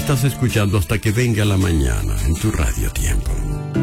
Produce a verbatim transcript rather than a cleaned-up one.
Estás escuchando Hasta que venga la mañana en tu Radio Tiempo.